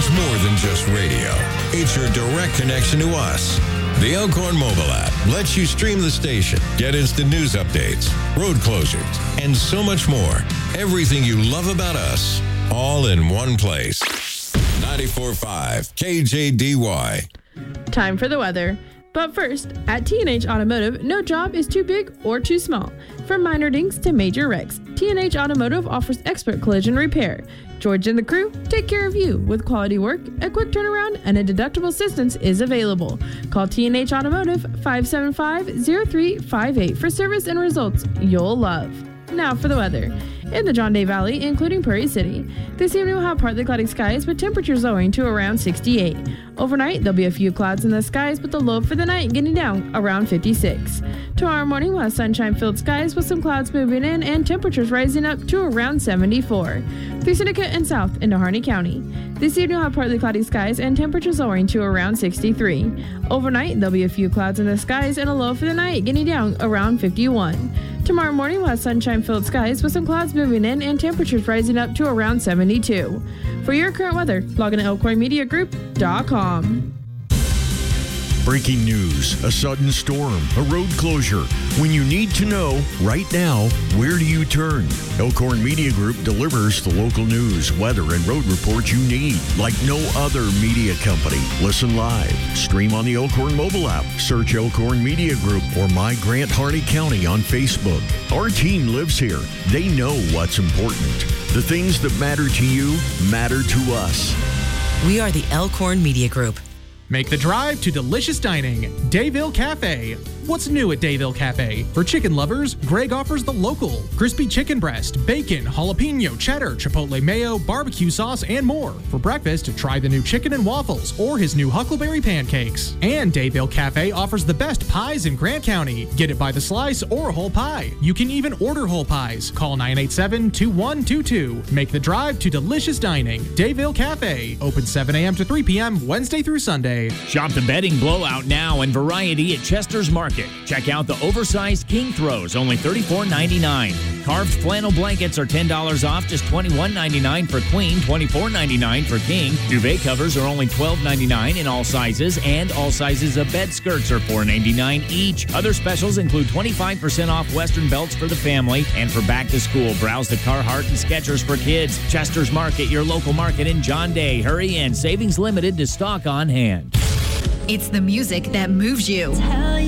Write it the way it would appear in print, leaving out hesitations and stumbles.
It's more than just radio. It's your direct connection to us. The Elkhorn mobile app lets you stream the station, get instant news updates, road closures, and so much more. Everything you love about us, all in one place. 94.5 KJDY. Time for the weather. But first, at T&H Automotive, no job is too big or too small. From minor dings to major wrecks, T&H Automotive offers expert collision repair. George and the crew take care of you with quality work, a quick turnaround, and a deductible assistance is available. Call T&H Automotive 575-0358 for service and results you'll love. Now for the weather. In the John Day Valley, including Prairie City, this evening we'll have partly cloudy skies with temperatures lowering to around 68. Overnight, there'll be a few clouds in the skies, but the low for the night getting down around 56. Tomorrow morning, we'll have sunshine-filled skies with some clouds moving in and temperatures rising up to around 74. Through Seneca and south into Harney County. This evening, we'll have partly cloudy skies and temperatures lowering to around 63. Overnight, there'll be a few clouds in the skies and a low for the night getting down around 51. Tomorrow morning, we'll have sunshine-filled skies with some clouds moving in and temperatures rising up to around 72. For your current weather, log on to elkhornmediagroup.com. Breaking news, a sudden storm, a road closure. When you need to know right now, where do you turn? Elkhorn Media Group delivers the local news, weather, and road reports you need, like no other media company. Listen live, stream on the Elkhorn mobile app, search Elkhorn Media Group or My Grant Harney County on Facebook. Our team lives here. They know what's important. The things that matter to you matter to us. We are the Elkhorn Media Group. Make the drive to delicious dining, Dayville Cafe. What's new at Dayville Cafe? For chicken lovers, Greg offers the local crispy chicken breast, bacon, jalapeno, cheddar, chipotle mayo, barbecue sauce, and more. For breakfast, try the new chicken and waffles or his new huckleberry pancakes. And Dayville Cafe offers the best pies in Grant County. Get it by the slice or whole pie. You can even order whole pies. Call 987-2122. Make the drive to delicious dining, Dayville Cafe. Open 7 a.m. to 3 p.m. Wednesday through Sunday. Shop the bedding blowout now and variety at Chester's Market. Check out the oversized king throws, only $34.99. Carved flannel blankets are $10 off, just $21.99 for queen, $24.99 for king. Duvet covers are only $12.99 in all sizes, and all sizes of bed skirts are $4.99 each. Other specials include 25% off Western belts for the family, and for back to school, browse the Carhartt and Skechers for kids. Chester's Market, your local market in John Day. Hurry in, savings limited to stock on hand. It's the music that moves you.